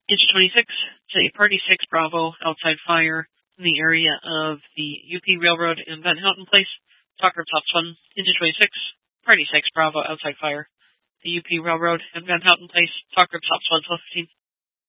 Inch 26 to a Party 6 Bravo outside fire in the area of the UP Railroad and Van Houten Place. Talk group top 1. Inch 26, Party 6 Bravo outside fire. The UP Railroad and Van Houten Place. Talk group top 1, 1215.